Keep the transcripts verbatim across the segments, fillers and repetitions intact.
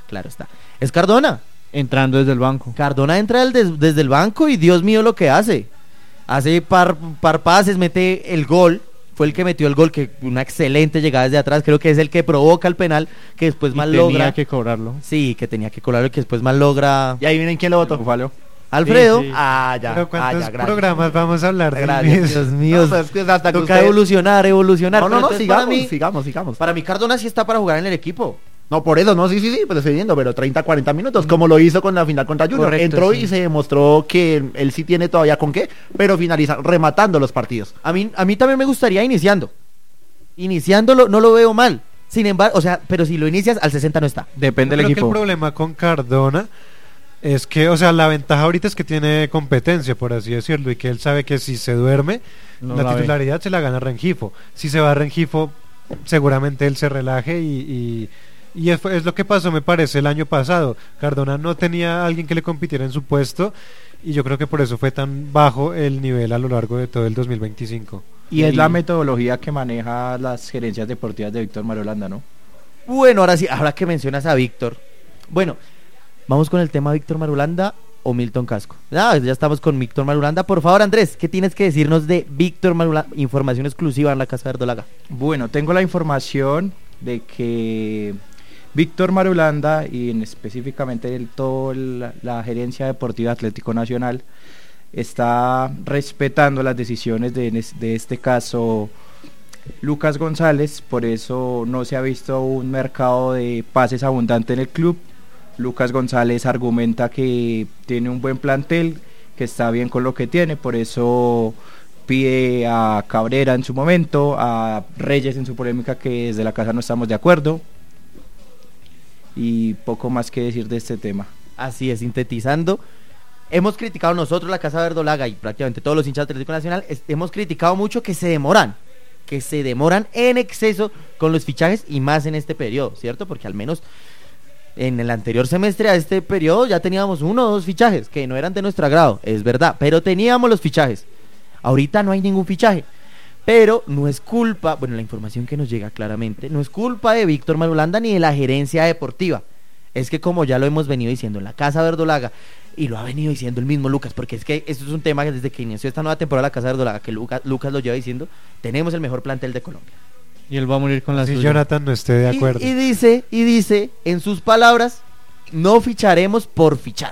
claro está. Es Cardona. Entrando desde el banco. Cardona entra el des, desde el banco y Dios mío lo que hace. Hace par, par pases, mete el gol. Fue el que metió el gol, que una excelente llegada desde atrás. Creo que es el que provoca el penal, que después y más tenía logra. Tenía que cobrarlo. Sí, que tenía que cobrarlo, que después más logra. Y ahí miren quién lo votó. Búfalo. Alfredo. Sí, sí. Ah, ya. Pero ¿cuántos ah, ya, programas vamos a hablar de Gracias. Dios mío. No, pues, es que hasta que toca usted- evolucionar, evolucionar. No, no, Pero no, entonces, sigamos, para mí, sigamos, sigamos. para mí Cardona sí está para jugar en el equipo. No, por eso, no, sí, sí, sí, pues estoy viendo, pero treinta, cuarenta minutos, como lo hizo con la final contra Junior. Correcto, Entró sí. y se demostró que él, él sí tiene todavía con qué, pero finaliza rematando los partidos. A mí, a mí también me gustaría iniciando. Iniciándolo no lo veo mal. Sin embargo, o sea, pero si lo inicias al sesenta no está. Depende Yo del creo que equipo. el problema con Cardona es que, o sea, la ventaja ahorita es que tiene competencia, por así decirlo, y que él sabe que si se duerme, No la la ve. titularidad se la gana Rengifo. Si se va a Rengifo, seguramente él se relaje y... y Y es, es lo que pasó, me parece, el año pasado. Cardona no tenía a alguien que le compitiera en su puesto y yo creo que por eso fue tan bajo el nivel a lo largo de todo el dos mil veinticinco. Y es la metodología que maneja las gerencias deportivas de Víctor Mario Holanda, ¿no? Bueno, ahora sí, ahora que mencionas a Víctor. Bueno, vamos con el tema Víctor Marulanda o Milton Casco. Ah, ya estamos con Víctor Marulanda. Por favor, Andrés, ¿qué tienes que decirnos de Víctor Marulanda? Información exclusiva en la Casa Verdolaga. Bueno, tengo la información de que Víctor Marulanda y en específicamente el, todo la, la gerencia deportiva Atlético Nacional está respetando las decisiones de, de este caso Lucas González, por eso no se ha visto un mercado de pases abundante en el club. Lucas González argumenta que tiene un buen plantel, que está bien con lo que tiene, por eso pide a Cabrera en su momento, a Reyes en su polémica, que desde la casa no estamos de acuerdo, y poco más que decir de este tema. Así es, sintetizando. Hemos criticado nosotros, la Casa Verdolaga, y prácticamente todos los hinchas de Atlético Nacional, es, hemos criticado mucho que se demoran, que se demoran en exceso con los fichajes y más en este periodo, ¿cierto? Porque al menos en el anterior semestre a este periodo ya teníamos uno o dos fichajes que no eran de nuestro agrado, es verdad, pero teníamos los fichajes. Ahorita no hay ningún fichaje, pero no es culpa, bueno, la información que nos llega claramente, no es culpa de Víctor Marulanda ni de la gerencia deportiva. Es que como ya lo hemos venido diciendo en la Casa Verdolaga, y lo ha venido diciendo el mismo Lucas, porque es que esto es un tema que desde que inició esta nueva temporada de la Casa Verdolaga, que Lucas, Lucas lo lleva diciendo, tenemos el mejor plantel de Colombia. Y él va a morir con la Si suya. Jonathan no esté de Y- acuerdo. Y, dice, y dice, en sus palabras, no ficharemos por fichar.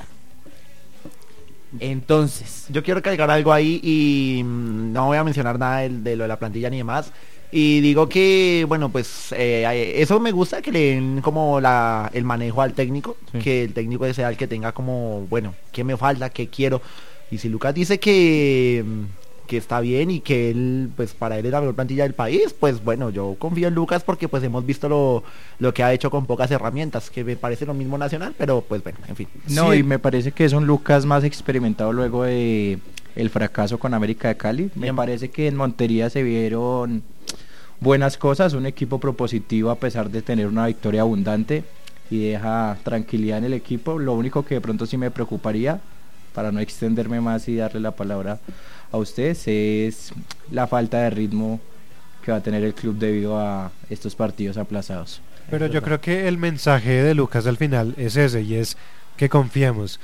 Entonces, Yo quiero cargar algo ahí y mm, no voy a mencionar nada de, de lo de la plantilla ni demás. Y digo que, bueno, pues eh, eso me gusta, que le den como la, el manejo al técnico, Sí. que el técnico sea el que tenga como, bueno, qué me falta, qué quiero. Y si Lucas dice que, mm, que está bien y que él, pues para él es la mejor plantilla del país, pues bueno, yo confío en Lucas porque pues hemos visto lo, lo que ha hecho con pocas herramientas, que me parece lo mismo Nacional, pero pues bueno, en fin. No, Sí. y me parece que es un Lucas más experimentado luego de el fracaso con América de Cali. Me Bien. parece que en Montería se vieron buenas cosas, un equipo propositivo a pesar de tener una victoria abundante y deja tranquilidad en el equipo. Lo único que de pronto sí me preocuparía, para no extenderme más y darle la palabra a ustedes, es la falta de ritmo que va a tener el club debido a estos partidos aplazados. Pero yo creo que el mensaje de Lucas al final es ese, y es que confiemos.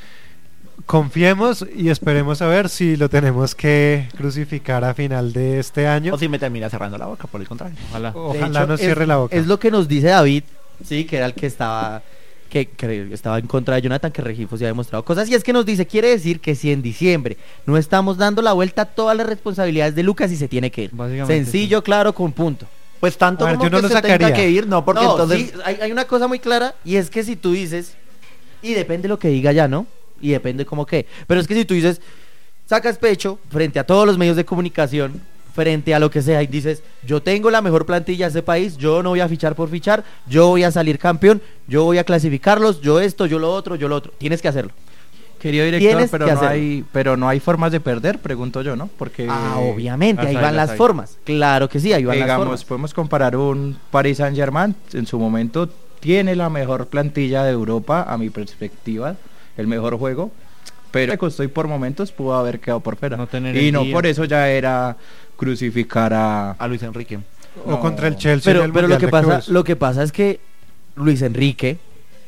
Confiemos y esperemos a ver si lo tenemos que crucificar a final de este año. O si me termina cerrando la boca, por el contrario. Ojalá. de Ojalá hecho, no es- cierre la boca. Es lo que nos dice David, sí, que era el que estaba que, que estaba en contra de Jonathan, que Regifo se ha demostrado cosas, y es que nos dice, quiere decir que si en diciembre no estamos dando la vuelta a todas las responsabilidades de Lucas y se tiene que ir. Básicamente, Sencillo, claro, con punto. Pues tanto A ver, como yo no que lo se tenga sacaría. que ir, no, porque No, entonces... sí, hay, hay una cosa muy clara, y es que si tú dices, y depende lo que diga ya, ¿no? Y depende como que, pero es que si tú dices, sacas pecho frente a todos los medios de comunicación, frente a lo que sea, y dices, yo tengo la mejor plantilla de ese país, yo no voy a fichar por fichar, yo voy a salir campeón, yo voy a clasificarlos, yo esto, yo lo otro, yo lo otro, tienes que hacerlo. Querido director, Tienes pero que no, hacerlo. hay, pero no hay formas de perder, pregunto yo, ¿no? Porque Ah, obviamente, las ahí hay, van las las hay. formas, claro que sí, ahí van las digamos, formas. podemos comparar un Paris Saint Germain, en su momento tiene la mejor plantilla de Europa, a mi perspectiva, el mejor juego, pero le costó y por momentos pudo haber quedado por fuera. No tener y el no día. por eso ya era crucificar a... A Luis Enrique. O no. contra el Chelsea. en Pero, el pero lo Mundial que de pasa, Clubes. lo que pasa es que Luis Enrique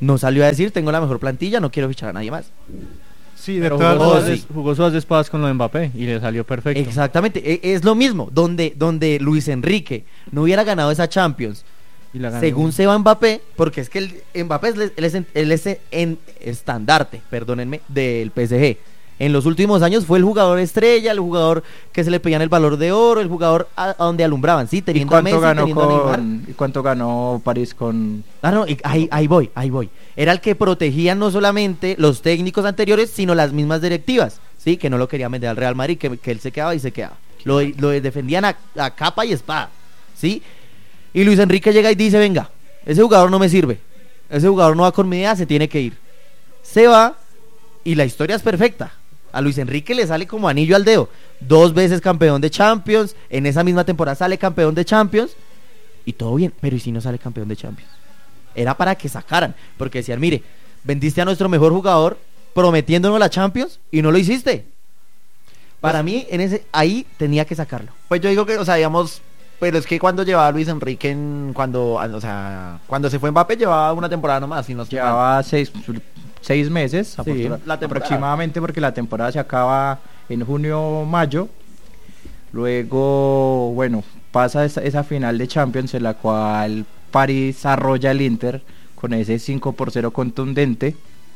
no salió a decir, tengo la mejor plantilla, no quiero fichar a nadie más. Sí, de Pero todas jugó, todas- sus, sí. jugó sus espadas con lo de Mbappé y le salió perfecto. Exactamente, e- es lo mismo, donde, donde Luis Enrique no hubiera ganado esa Champions, Y la ganó. según se va Mbappé, porque es que el, Mbappé es, el, es, el es en estandarte, perdónenme, del P S G. En los últimos años fue el jugador estrella, el jugador que se le pedían el valor de oro, el jugador a, a donde alumbraban, sí, ¿Y teniendo a Messi, cuánto ganó teniendo a Neymar. con ¿Y cuánto ganó París con Ah, no, y ahí, ahí voy, ahí voy. Era el que protegía no solamente los técnicos anteriores, sino las mismas directivas, sí, que no lo querían vender al Real Madrid, que, que él se quedaba y se quedaba. Lo, lo defendían a, a capa y espada, sí. Y Luis Enrique llega y dice, venga, ese jugador no me sirve, ese jugador no va con mi idea, se tiene que ir. Se va y la historia es perfecta. A Luis Enrique le sale como anillo al dedo. Dos veces campeón de Champions, en esa misma temporada sale campeón de Champions y todo bien, pero ¿y si no sale campeón de Champions? Era para que sacaran, porque decían, mire, vendiste a nuestro mejor jugador prometiéndonos la Champions y no lo hiciste. Para mí, en ese ahí tenía que sacarlo. Pues yo digo que, o sea, digamos, pero es que cuando llevaba a Luis Enrique, en, cuando, o sea, cuando se fue Mbappé llevaba una temporada nomás, y no estoy mal. llevaba seis, seis meses aproxima- la temporada. aproximadamente, porque la temporada se acaba en junio mayo. Luego, bueno, pasa esa, esa final de Champions en la cual París arrolla al Inter con ese cinco por cero contundente.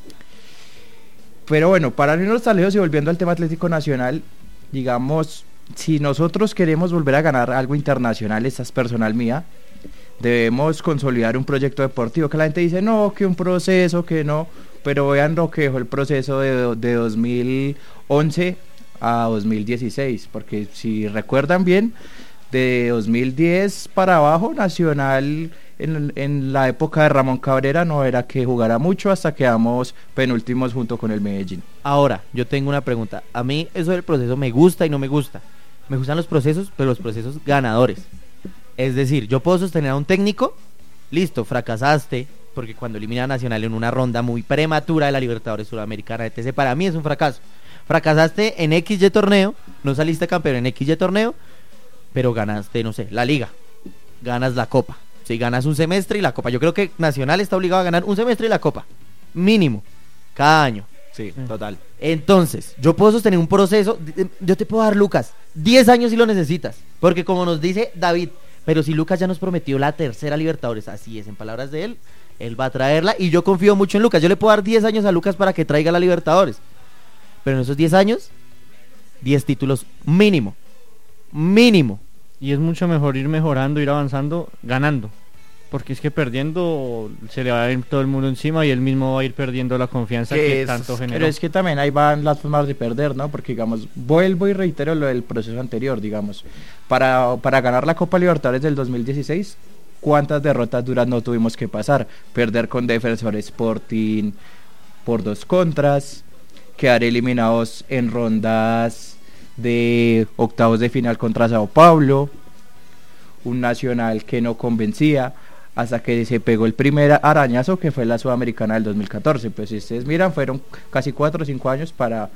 Pero bueno, para no irnos tan lejos y volviendo al tema Atlético Nacional, digamos, si nosotros queremos volver a ganar algo internacional, esta es personal mía, debemos consolidar un proyecto deportivo. Que la gente dice, no, que un proceso, que no, pero vean lo que dejó el proceso de, de dos mil once a dos mil dieciséis, porque si recuerdan bien, de dos mil diez para abajo, Nacional en, en la época de Ramón Cabrera no era que jugara mucho, hasta quedamos penúltimos junto con el Medellín. Ahora, yo tengo una pregunta. A mí eso del proceso me gusta y no me gusta. Me gustan los procesos, pero los procesos ganadores. Es decir, yo puedo sostener a un técnico, listo, fracasaste, porque cuando elimina a Nacional en una ronda muy prematura de la Libertadores Sudamericana, etcétera, para mí es un fracaso. Fracasaste en X Y torneo, no saliste campeón en X Y torneo, pero ganaste, no sé, la liga, ganas la copa. Si ganas un semestre y la copa. Yo creo que Nacional está obligado a ganar un semestre y la copa, mínimo, cada año. Sí, total. Entonces, yo puedo sostener un proceso, d- yo te puedo dar, Lucas, diez años si lo necesitas, porque como nos dice David, pero si Lucas ya nos prometió la tercera Libertadores, así es, en palabras de él, él va a traerla y yo confío mucho en Lucas. Yo le puedo dar diez años a Lucas para que traiga la Libertadores, pero en esos diez años, diez títulos mínimo, mínimo. Y es mucho mejor ir mejorando, ir avanzando, ganando. Porque es que perdiendo se le va a ir todo el mundo encima y él mismo va a ir perdiendo la confianza Que que es- tanto generó. Pero es que también ahí van las formas de perder, ¿no? Porque, digamos, vuelvo y reitero lo del proceso anterior, digamos. Para, para ganar la Copa Libertadores del dos mil dieciséis, ¿cuántas derrotas duras no tuvimos que pasar? Perder con Defensor Sporting por dos contras, quedar eliminados en rondas de octavos de final contra Sao Paulo, un Nacional que no convencía, hasta que se pegó el primer arañazo, que fue la Sudamericana del dos mil catorce. Pues si ustedes miran, fueron casi cuatro o cinco años para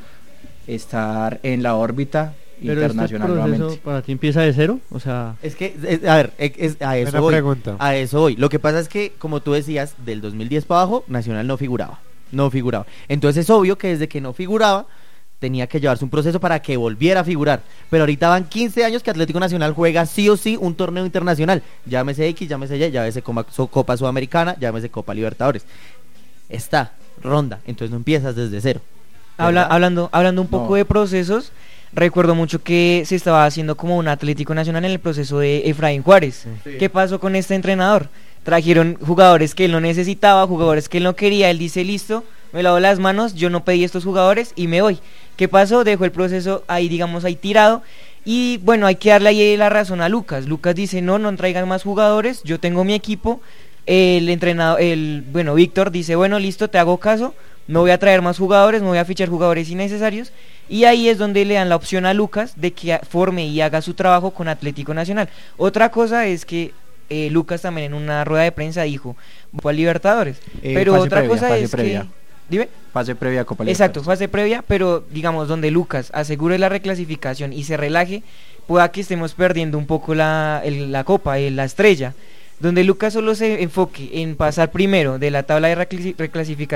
estar en la órbita Pero internacional este proceso nuevamente. para ti empieza de cero, o sea, Es que, es- a ver, es- es- a eso Buena voy. pregunta. A eso voy. Lo que pasa es que, como tú decías, del dos mil diez para abajo, Nacional no figuraba. No figuraba. Entonces es obvio que desde que no figuraba, tenía que llevarse un proceso para que volviera a figurar. Pero ahorita van quince años que Atlético Nacional juega sí o sí un torneo internacional. Llámese X, llámese Y, llámese Copa, so- Copa Sudamericana, llámese Copa Libertadores. Está, ronda. Entonces no empiezas desde cero. Habla- ¿Verdad? hablando, hablando un poco No. de procesos, recuerdo mucho que se estaba haciendo como un Atlético Nacional en el proceso de Efraín Juárez. Sí. ¿Qué pasó con este entrenador? Trajeron jugadores que él no necesitaba, jugadores que él no quería, él dice, listo, me lavo las manos, yo no pedí estos jugadores y me voy. ¿Qué pasó? Dejó el proceso ahí, digamos, ahí tirado. Y bueno, hay que darle ahí la razón a Lucas. Lucas dice, no, no traigan más jugadores, yo tengo mi equipo. El entrenador, el, bueno, Víctor dice, bueno, listo, te hago caso, no voy a traer más jugadores, no voy a fichar jugadores innecesarios. Y ahí es donde le dan la opción a Lucas de que a- forme y haga su trabajo con Atlético Nacional. Otra cosa es que eh, Lucas también en una rueda de prensa dijo, fue a Libertadores. Eh, Pero fase otra previa, cosa fase es previa. que... Dime. Fase previa a Copa Exacto, Libertadores. fase previa, pero digamos donde Lucas asegure la reclasificación y se relaje, pueda que estemos perdiendo un poco la, el- la copa, eh, la estrella. donde Lucas solo se enfoque en pasar primero de la tabla de reclasi- reclasificación